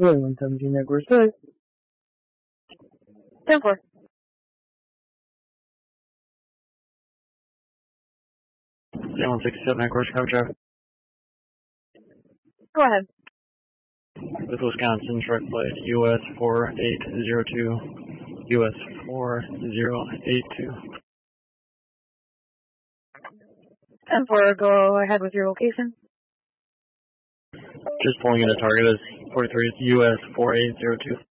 117 Edwards Drive. 10-4. Yeah, 167 Edwards, cover traffic. Go ahead. With Wisconsin, short flight US 4802, US 4082. 10-4, go ahead with your location. Just pulling in a target as 43 US 4802.